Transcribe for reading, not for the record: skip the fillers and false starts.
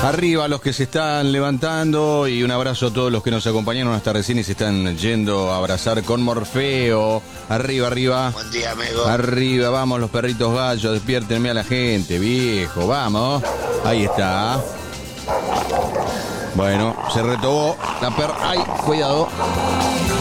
Arriba los que se están levantando y un abrazo a todos los que nos acompañaron hasta recién y se están yendo a abrazar con Morfeo. Arriba, arriba. Buen día, amigo. Arriba, vamos los perritos gallos, despiértenme a la gente, viejo, vamos. Ahí está. Bueno, se retobó la perra. ¡Ay, cuidado!